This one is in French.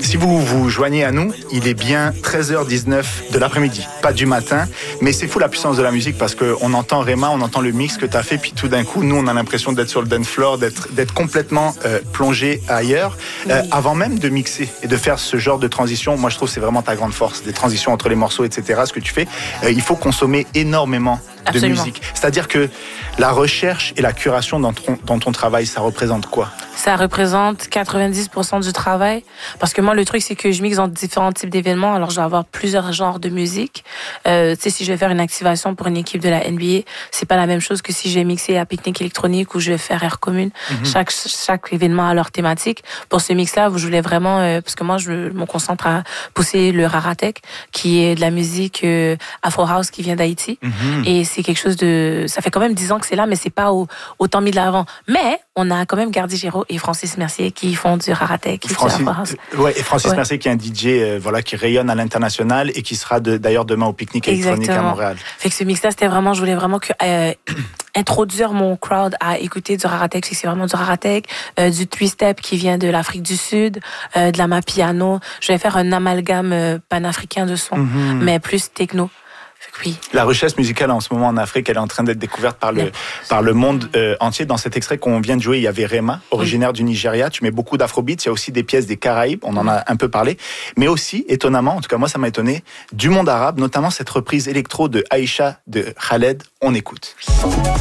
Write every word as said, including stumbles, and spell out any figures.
si vous vous joignez à nous, il est bien treize heures dix-neuf de l'après-midi, pas du matin. Mais c'est fou la puissance de la musique parce qu'on entend Rema, on entend le mix que tu as fait, puis tout d'un coup, nous, on a l'impression d'être sur le dance floor, d'être, d'être complètement euh, plongé ailleurs. Euh, oui. Avant même de mixer et de faire ce genre de transition, moi je trouve que c'est vraiment ta grande force, des transitions entre les morceaux, et cetera. Ce que tu fais, euh, il faut consommer énormément Absolument. de musique. C'est-à-dire que la recherche et la curation dans ton, dans ton travail, ça représente quoi? Ça représente quatre-vingt-dix pour cent du travail. Parce que moi, le truc, c'est que je mixe dans différents types d'événements. Alors, je dois avoir plusieurs genres de musique. Euh, tu sais, si je vais faire une activation pour une équipe de la N B A, c'est pas la même chose que si je vais mixer à Pique-Nique électronique ou je vais faire Air Commune. Mm-hmm. Chaque, chaque événement a leur thématique. Pour ce mix-là, je voulais vraiment, euh, parce que moi, je me concentre à pousser le Raratech, qui est de la musique euh, Afro House qui vient d'Haïti. Mm-hmm. Et c'est quelque chose de, ça fait quand même dix ans que c'est là, mais c'est pas au, autant mis de l'avant. Mais, on a quand même Gardy Géraud et Francis Mercier qui font du Raratech. Francis, euh, ouais, et Francis ouais. Mercier qui est un D J euh, voilà, qui rayonne à l'international et qui sera de, d'ailleurs demain au Pique-Nique électronique à Montréal. Fait que ce mix-là, c'était vraiment, je voulais vraiment que, euh, introduire mon crowd à écouter du Raratech. C'est vraiment du Raratech, euh, du three-step qui vient de l'Afrique du Sud, euh, de la mapiano. Je vais faire un amalgame euh, panafricain de son, mm-hmm. mais plus techno. Oui. La richesse musicale en ce moment en Afrique, elle est en train d'être découverte par le, par le monde euh, entier. Dans cet extrait qu'on vient de jouer, il y avait Rema, originaire oui. du Nigeria. Tu mets beaucoup d'afrobeats. Il y a aussi des pièces des Caraïbes. On en a un peu parlé. Mais aussi, étonnamment, en tout cas moi ça m'a étonné, du monde arabe, notamment cette reprise électro de Aïcha de Khaled. On écoute.